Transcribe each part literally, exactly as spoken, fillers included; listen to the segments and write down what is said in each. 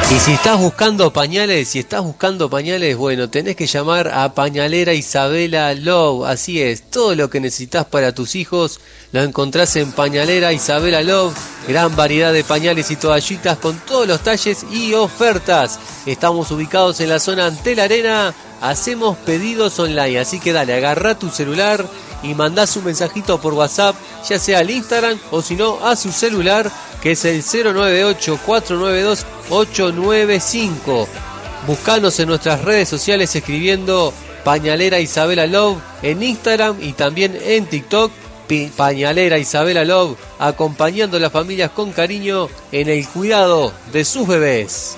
Y si estás buscando pañales, si estás buscando pañales, bueno, tenés que llamar a Pañalera Isabela Love, así es, todo lo que necesitas para tus hijos lo encontrás en Pañalera Isabela Love, gran variedad de pañales y toallitas con todos los talles y ofertas. Estamos ubicados en la zona ante la arena, hacemos pedidos online, así que dale, agarrá tu celular y mandás un mensajito por WhatsApp, ya sea al Instagram o si no a su celular, que es el cero nueve ocho, cuatro nueve dos, ocho nueve cinco. Buscanos en nuestras redes sociales escribiendo Pañalera Isabela Love en Instagram y también en TikTok. Pañalera Isabela Love, acompañando a las familias con cariño en el cuidado de sus bebés.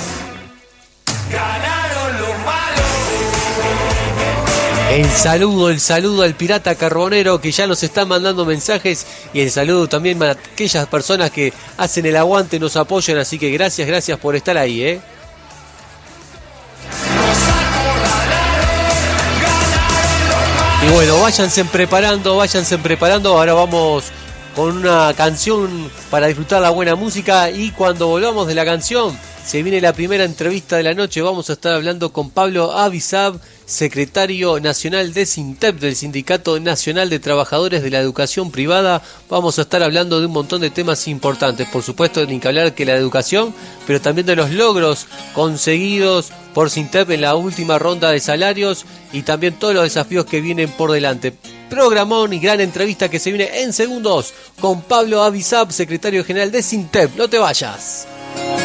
El saludo, el saludo al pirata carbonero que ya nos está mandando mensajes, y el saludo también a aquellas personas que hacen el aguante, nos apoyan, así que gracias, gracias por estar ahí, ¿eh? Y bueno, váyanse preparando, váyanse preparando, ahora vamos con una canción para disfrutar la buena música, y cuando volvamos de la canción se viene la primera entrevista de la noche. Vamos a estar hablando con Pablo Avisab, secretario nacional de SINTEP, del Sindicato Nacional de Trabajadores de la Educación Privada. Vamos a estar hablando de un montón de temas importantes, por supuesto, ni que hablar que la educación, pero también de los logros conseguidos por SINTEP en la última ronda de salarios y también todos los desafíos que vienen por delante. Programón y gran entrevista que se viene en segundos con Pablo Avisab, secretario general de SINTEP. No te vayas.